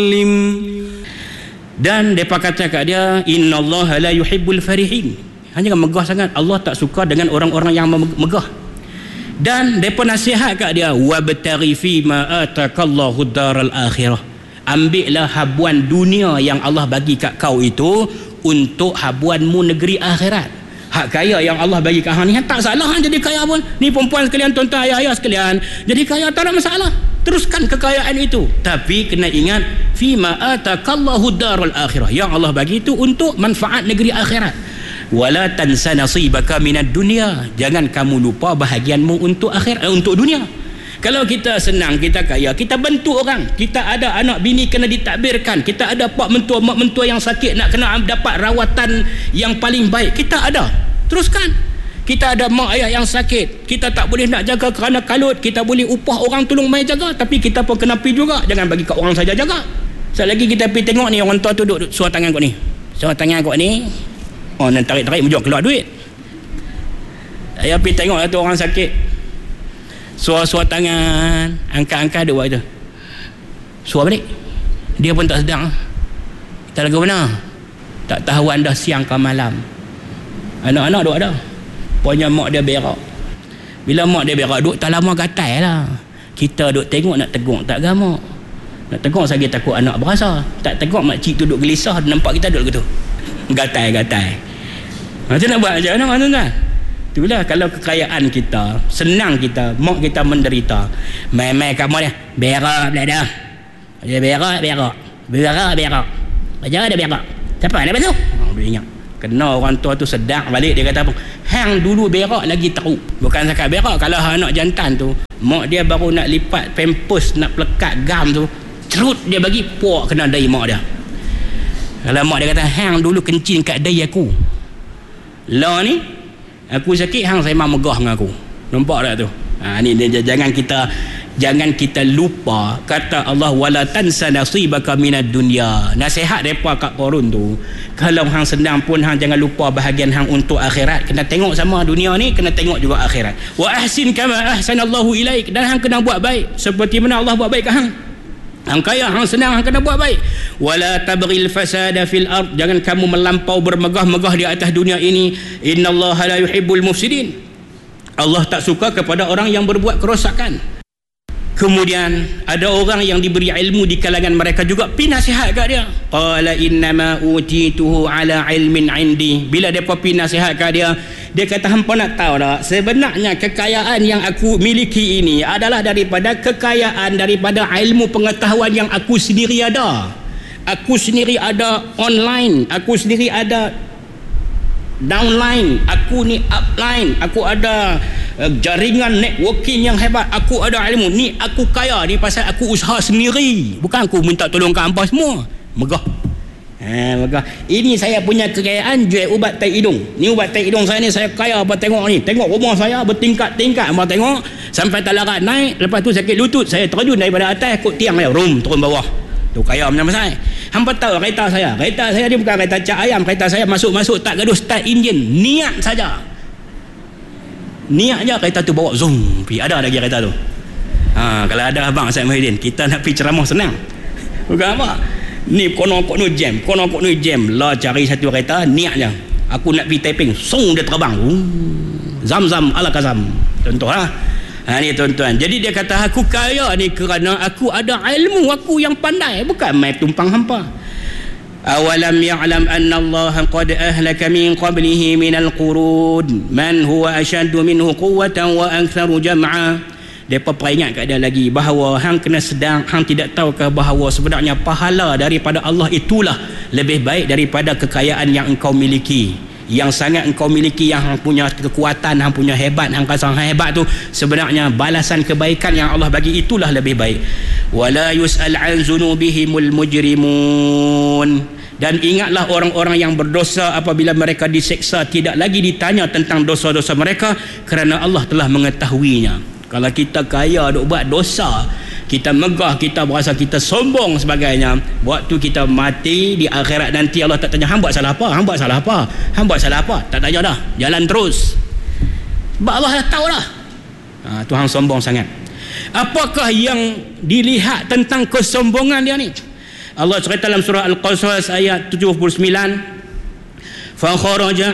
Dan mereka kata kat dia, innallaha la yuhibbul farihin. Hanya megah sangat. Allah tak suka dengan orang-orang yang megah. Dan mereka nasihat kat dia, wabtaghi fi ma atakallahu daral akhirah. Ambillah habuan dunia yang Allah bagi kat kau itu untuk habuanmu negeri akhirat. Hak kaya yang Allah bagi kat hang ni tak salah hang jadi kaya pun. Ni perempuan sekalian, tuan-tuan, ayah-ayah sekalian, jadi kaya tak ada masalah. Teruskan kekayaan itu, tapi kena ingat fima atakallahu darul akhirah, yang Allah bagi itu untuk manfaat negeri akhirat. Wala tansa nasibaka minad dunya, jangan kamu lupa bahagianmu untuk akhirat, untuk dunia. Kalau kita senang, kita kaya, kita bantu orang, kita ada anak bini kena ditadbirkan, kita ada pak mentua, mak mentua yang sakit nak kena dapat rawatan yang paling baik, kita ada, teruskan. Kita ada mak ayah yang sakit, kita tak boleh nak jaga kerana kalut, kita boleh upah orang tolong mai jaga, tapi kita pun kena pergi juga, jangan bagi kat orang saja jaga. Sekali lagi kita pergi tengok ni, orang tua tu duduk suar tangan kau ni, suar tangan kau ni, oh nak tarik-tarik menjual keluar duit. Saya pergi tengok tu orang sakit, suar tangan, angkat-angkat dia buat tu, suar balik, dia pun tak sedang. Kita lagu mana? Tak tahu anda siang ke malam, anak-anak duk ada. Pokoknya mak dia berak. Bila mak dia berak, duk tak lama gatai lah. Kita duk tengok nak tegur tak gamak. Nak tegur lagi takut anak berasa. Tak tegur makcik tu duk gelisah, nampak kita duk gitu. Gatai-gatai. Macam nak buat macam mana tuan-tuan? Itulah kalau kekayaan kita, senang kita, mak kita menderita. Mai-mai kamu dia berak pula dah. Dia berak. Macam ada berak. Siapa ada bantu? Dia ingat. Kena orang tua tu sedar balik, dia kata apa? Hang dulu berak lagi tahu. Bukan sakat berak, kalau anak jantan tu, mak dia baru nak lipat pampers, nak pelekat gam tu, cerut dia bagi puak kena dahi mak dia. Kalau mak dia kata, hang dulu kencing kat dahi aku, lah ni aku sakit, hang saya memang megah dengan aku. Nampak tak tu? Ni jangan kita lupa kata Allah, wala tansa nasibaka minad dunya. Nasihat depa kat Qarun tu, kalau hang senang pun hang jangan lupa bahagian hang untuk akhirat. Kena tengok sama dunia ni, kena tengok juga akhirat. Wa ahsin kama ahsanallahu ilaik, dan hang kena buat baik seperti mana Allah buat baik kat hang. Hang kaya, hang senang, hang kena buat baik. Wala tabghil fasada fil ard, jangan kamu melampau bermegah-megah di atas dunia ini. Innallaha la yuhibbul mufsidin, Allah tak suka kepada orang yang berbuat kerosakan. Kemudian ada orang yang diberi ilmu di kalangan mereka juga pi nasihat kat dia. Qala innama utituhu ala ilmin indi. Bila depa pi nasihat kat dia, dia kata, hampa nak tahu tak, sebenarnya kekayaan yang aku miliki ini adalah daripada kekayaan, daripada ilmu pengetahuan yang aku sendiri ada. Aku sendiri ada online, aku sendiri ada downline, aku ni upline, aku ada jaringan networking yang hebat, aku ada ilmu ni, aku kaya ni pasal aku usaha sendiri, bukan aku minta tolong ke hampa semua. Megah. Megah. Ini saya punya kekayaan, jual ubat tai hidung. Ni ubat tai hidung saya ni, saya kaya apa, tengok ni, tengok rumah saya bertingkat-tingkat, hampa tengok sampai talarat naik, lepas tu sakit lutut, saya terjun daripada atas ikut tiang dia, turun bawah. Tu kaya macam mana? Hampa tahu kereta saya ni bukan kereta cak ayam, kereta saya masuk tak gaduh start enjin, niat saja, niat je kereta tu bawa zoom pergi. Ada lagi kereta tu. Kalau ada abang Syed Muhyiddin, kita nak pergi ceramah senang, bukan apa ni, kono jam lah, cari satu kereta, niat je aku nak pergi taping, song dia terbang, zam-zam ala kazam, contoh lah. Ni tuan-tuan, jadi dia kata aku kaya ni kerana aku ada ilmu, aku yang pandai, bukan main tumpang hampa. Awalam ya'lam anna Allah qad ahlaka min qablihi minal qurun man huwa ashaddu minhu quwwatan wa aktharu jam'a. Depa peringat kat dia lagi bahawa hang kena sedang, hang tidak tahukah bahawa sebenarnya pahala daripada Allah itulah lebih baik daripada kekayaan yang engkau miliki. Yang sangat engkau miliki, yang hang punya kekuatan, hang punya hebat, hang rasa hang hebat tu, sebenarnya balasan kebaikan yang Allah bagi itulah lebih baik. Wala yus'al an zunubihimul mujrimun. Dan ingatlah orang-orang yang berdosa apabila mereka diseksa tidak lagi ditanya tentang dosa-dosa mereka, kerana Allah telah mengetahuinya. Kalau kita kaya duk buat dosa, kita megah, kita berasa kita sombong sebagainya, waktu kita mati di akhirat nanti Allah tak tanya hang buat salah apa, hang buat salah apa, hang buat salah apa, tak tanya dah, jalan terus, sebab Allah dah tahu dah. Tu hang sombong sangat. Apakah yang dilihat tentang kesombongan dia ni? Allah cerita dalam surah Al-Qasas ayat 79, fa kharaja